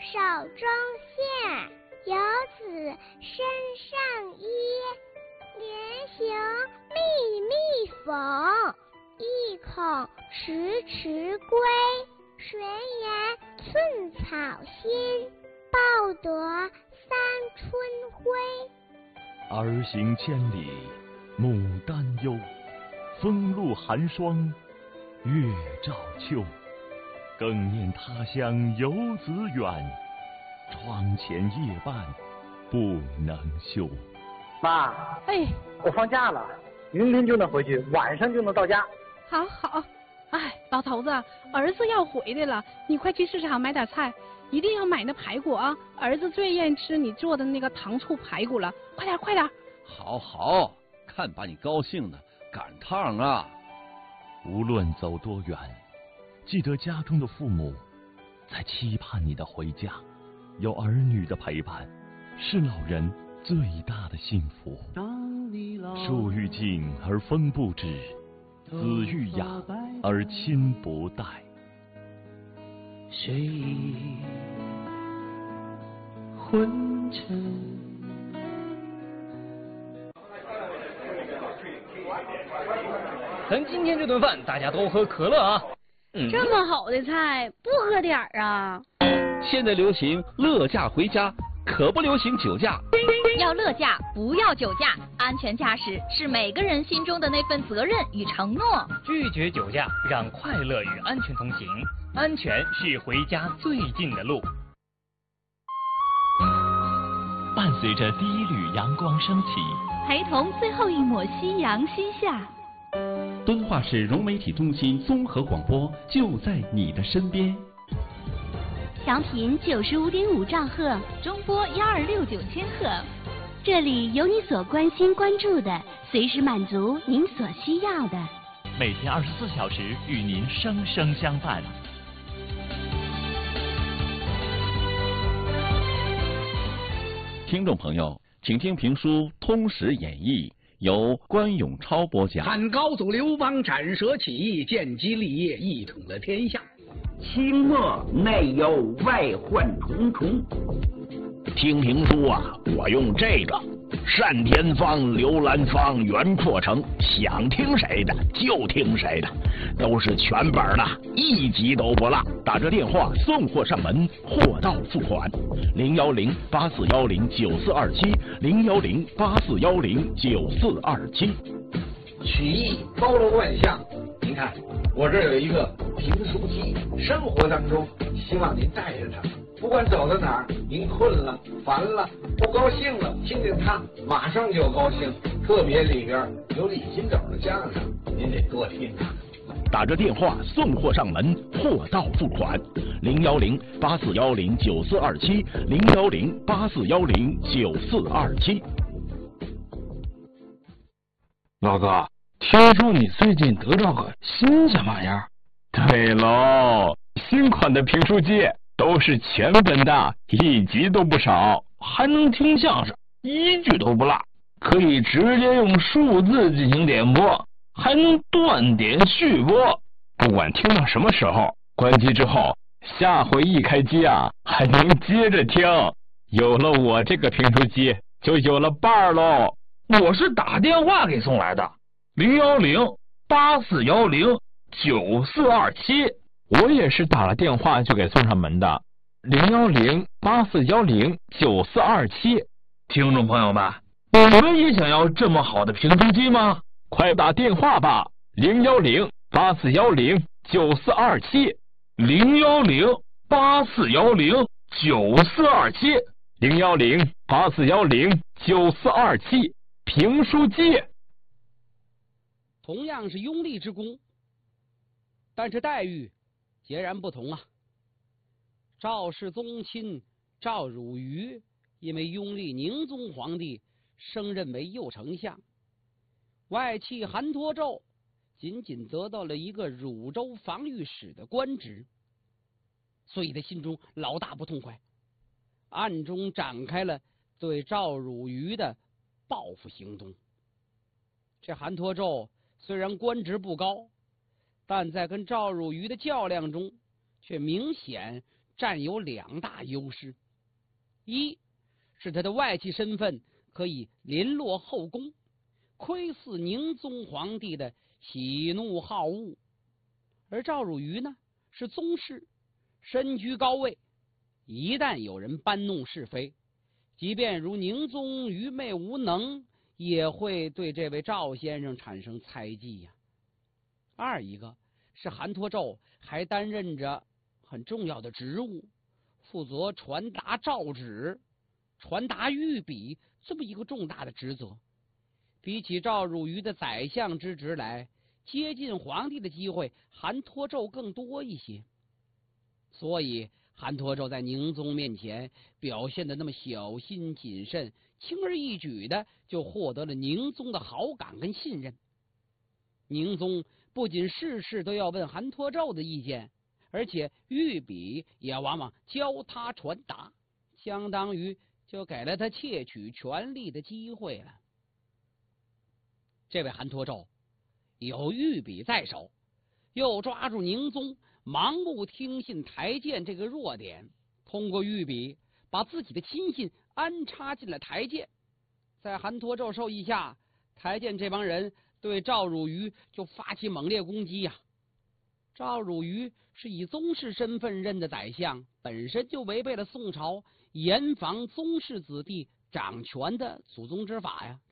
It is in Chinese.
手中线，游子身上衣。连行密密缝，意恐迟迟归。谁言寸草心，报得三春晖。 儿行千里母担忧，风露寒霜月照秋。更念他乡游子远，窗前夜半不能休。 妈， 哎， 我放假了，明天就能回去，晚上就能到家。 好好，哎，老头子，儿子要回来了，你快去市场买点菜，一定要买那排骨啊！儿子最愿意吃你做的那个糖醋排骨了，快点快点！ 好好，看把你高兴的，赶趟啊！ 无论走多远，记得家中的父母在期盼你的回家，有儿女的陪伴，是老人最大的幸福。树欲静而风不止，子欲养而亲不待。 谁已昏沉？ 咱今天这顿饭大家都喝可乐啊！ 这么好的菜不喝点儿啊？ 现在流行乐驾回家，可不流行酒驾。 要乐驾，不要酒驾。安全驾驶是每个人心中的那份责任与承诺。 拒绝酒驾，让快乐与安全同行。安全是回家最近的路。 伴随着第一缕阳光升起， 陪同最后一抹夕阳西下。 敦化市融媒体中心综合广播就在你的身边。 调频95.5兆赫， 中波1269千赫。 这里有你所关心关注的，随时满足您所需要的。 每天24小时与您生生相伴。 听众朋友，请听评书《通史演义》，由关永超播讲。 汉高祖刘邦斩蛇起义，建基立业，一统了天下。 清末内忧外患重重。听评书啊，我用这个单田芳、刘兰芳、袁阔成，想听谁的就听谁的，都是全本的，一集都不落。打这电话送货上门，货到付款。010-8410-9427，010-8410-9427。 曲艺包罗万象，您看我这有一个评书机，生活当中希望您带着它，不管走到哪儿，您困了、烦了、不高兴了，听见它马上就高兴。特别里边有李金斗的相声，您得多听啊。 打着电话送货上门，货到付款。010-8410-9427，010-8410-9427。 老哥，听说你最近得到个新鲜玩意儿？ 对喽，新款的评书机都是全本的，一集都不少， 还能听相声，一句都不落，可以直接用数字进行点播，还能断点续播， 不管听到什么时候，关机之后，下回一开机啊，还能接着听。有了我这个评书机，就有了伴儿喽。 我是打电话给送来的，010-8410-9427。 我也是打了电话就给送上门的，010-8410-9427。 听众朋友们，你们也想要这么好的评书机吗？ 快打电话吧，010-8410-9427，010-8410-9427，评书机。 同样是拥立之功，但是待遇截然不同啊。赵氏宗亲赵汝愚因为拥立宁宗皇帝，升任为右丞相，外戚韩托胄仅仅得到了一个汝州防御使的官职，所以他心中老大不痛快，暗中展开了对赵汝愚的报复行动。这韩托胄虽然官职不高，但在跟赵汝愚的较量中，却明显占有2大优势：一是他的外戚身份可以临落后宫，窥伺宁宗皇帝的喜怒好恶；而赵汝愚呢是宗室，身居高位，一旦有人搬弄是非，即便如宁宗愚昧无能，也会对这位赵先生产生猜忌呀。二一个是韩托胄还担任着很重要的职务，负责传达诏旨、传达御笔这么一个重大的职责。比起赵汝愚的宰相之职来，接近皇帝的机会，韩托胄更多一些。所以韩托胄在宁宗面前表现的那么小心谨慎，轻而易举的就获得了宁宗的好感跟信任。宁宗不仅事事都要问韩托胄的意见，而且御笔也往往教他传达，相当于就给了他窃取权力的机会了。这位韩托胄有御笔在手，又抓住宁宗盲目听信台谏这个弱点，通过御笔把自己的亲信安插进了台谏。在韩托胄授意下，台谏这帮人对赵汝愚就发起猛烈攻击呀。赵汝愚是以宗室身份任的宰相，本身就违背了宋朝严防宗室子弟掌权的祖宗之法呀，